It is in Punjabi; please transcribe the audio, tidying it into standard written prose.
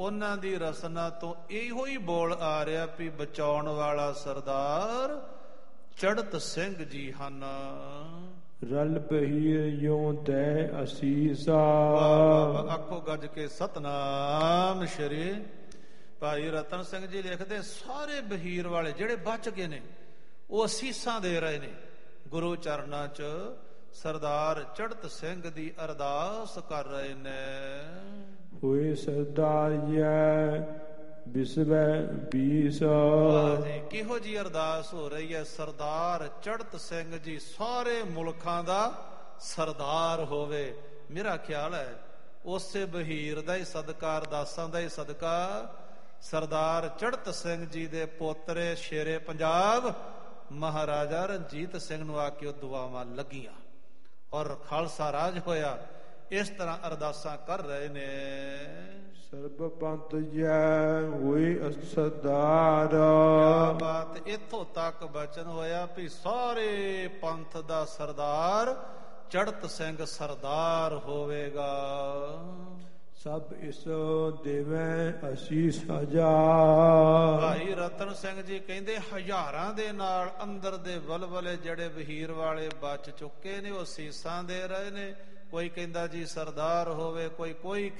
ਉਹਨਾਂ ਦੀ ਰਸਨਾ ਤੋਂ ਇਹੋ ਹੀ ਬੋਲ ਆ ਰਿਹਾ ਵੀ ਬਚਾਉਣ ਵਾਲਾ ਸਰਦਾਰ ਚੜ੍ਹਤ ਸਿੰਘ ਜੀ ਹਨ। ਰਲ ਬਹੀਰ ਯੋਂ ਤੈ ਅਸੀਸਾ। ਆਖੋ ਗੱਜ ਕੇ ਸਤਨਾਮ ਸ਼੍ਰੀ। ਭਾਈ ਰਤਨ ਸਿੰਘ ਜੀ ਲਿਖਦੇ ਸਾਰੇ ਬਹੀਰ ਵਾਲੇ ਜਿਹੜੇ ਬਚ ਗਏ ਨੇ ਉਹ ਅਸੀਸਾਂ ਦੇ ਰਹੇ ਨੇ ਗੁਰੂ ਚਰਨਾਂ 'ਚ। ਸਰਦਾਰ ਚੜ੍ਹਤ ਸਿੰਘ ਦੀ ਅਰਦਾਸ ਕਰ ਰਹੇ ਨੇ। ਹੋਏ ਸਰਦਾਰੀਐ ਬਿਸਵੈ ਬੀਸ। ਕਿਹੋ ਜੀ ਅਰਦਾਸ ਹੋ ਰਹੀ ਹੈ? ਸਰਦਾਰ ਚੜ੍ਹਤ ਸਿੰਘ ਜੀ ਸਾਰੇ ਮੁਲਕਾਂ ਦਾ ਸਰਦਾਰ ਹੋਵੇ। ਮੇਰਾ ਖਿਆਲ ਹੈ ਉਸੇ ਬਹੀਰ ਦਾ ਹੀ ਸਦਕਾ, ਅਰਦਾਸਾਂ ਦਾ ਹੀ ਸਦਕਾ ਸਰਦਾਰ ਚੜ੍ਹਤ ਸਿੰਘ ਜੀ ਦੇ ਪੋਤਰੇ ਸ਼ੇਰੇ ਪੰਜਾਬ ਮਹਾਰਾਜਾ ਰਣਜੀਤ ਸਿੰਘ ਨੂੰ ਆ ਕੇ ਉਹ ਦੁਆਵਾਂ ਲੱਗੀਆਂ ਔਰ ਖਾਲਸਾ ਰਾਜ ਹੋਇਆ। ਇਸ ਤਰ੍ਹਾਂ ਅਰਦਾਸਾਂ ਕਰ ਰਹੇ ਨੇ। ਸਰਬ ਪੰਥ ਜੈ ਹੋਏ ਸਰਦਾਰ। ਕਿਆ ਬਾਤ! ਇੱਥੋਂ ਤੱਕ ਬਚਨ ਹੋਇਆ ਵੀ ਸਾਰੇ ਪੰਥ ਦਾ ਸਰਦਾਰ ਚੜ੍ਹਤ ਸਿੰਘ ਸਰਦਾਰ ਹੋਵੇਗਾ। ਸਭ ਇਸ ਦੇਵੈ ਅਸੀਸ ਹਜ਼ਾਰ। ਭਾਈ ਰਤਨ ਸਿੰਘ ਜੀ ਕਹਿੰਦੇ ਹਜ਼ਾਰਾਂ ਦੇ ਨਾਲ ਅੰਦਰ ਦੇ ਵਲਵਲੇ ਜਿਹੜੇ ਵਹੀਰ ਵਾਲੇ ਬਚ ਚੁੱਕੇ ਨੇ ਉਹ ਸੀਸਾਂ ਦੇ ਰਹੇ ਨੇ। ਕੋਈ ਕਹਿੰਦਾ ਜੀ ਸਰਦਾਰ ਹੋਵੇ, ਕੋਈ